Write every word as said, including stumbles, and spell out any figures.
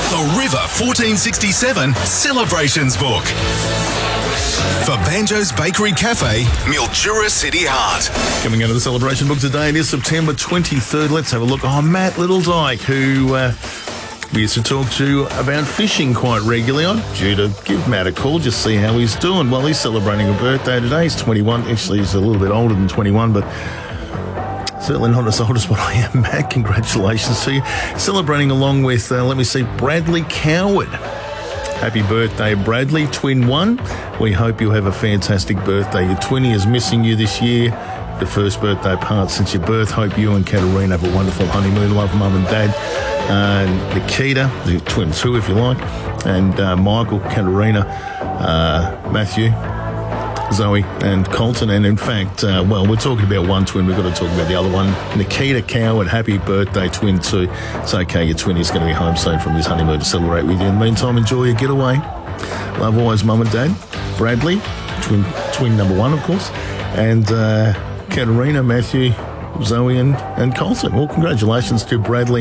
The River fourteen sixty-seven Celebrations Book. For Banjo's Bakery Cafe, Mildura City Heart. Coming out of the celebration book today, it is September twenty-third. Let's have a look. Oh, Matt Littledyke, who uh, we used to talk to about fishing quite regularly. I'm due to give Matt a call, just see how he's doing. Well, he's celebrating a birthday today. He's twenty-one. Actually, he's a little bit older than twenty-one, but certainly not as old as what I am, Matt. Congratulations to you. Celebrating along with, uh, let me see, Bradley Coward. Happy birthday, Bradley, twin one. We hope you have a fantastic birthday. Your twinny is missing you this year. The first birthday part since your birth. Hope you and Katerina have a wonderful honeymoon. Love, Mum and Dad. Uh, Nikita, the twin two if you like, and uh, Michael, Katerina, uh, Matthew, Zoe and Colton. And in fact, uh, well, we're talking about one twin. We've got to talk about the other one. Nikita Coward, happy birthday, twin two. It's okay, your twin is going to be home soon from his honeymoon to celebrate with you. In the meantime, enjoy your getaway. Love always, Mum and Dad. Bradley, twin twin number one, of course. And uh, Katerina, Matthew, Zoe and, and Colton. Well, congratulations to Bradley